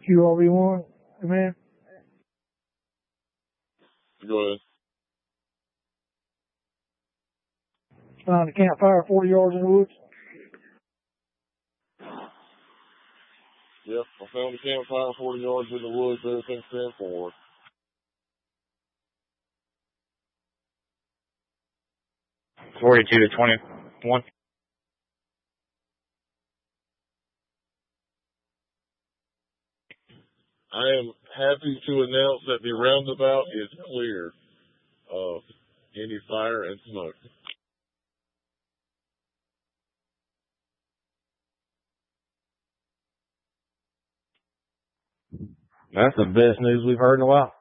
QRV1, man. Go ahead. Found a campfire 40 yards in the woods. Yep, I found a campfire 40 yards in the woods. Everything's 10-4. $42 to 21. I am happy to announce that the roundabout is clear of any fire and smoke. That's the best news we've heard in a while.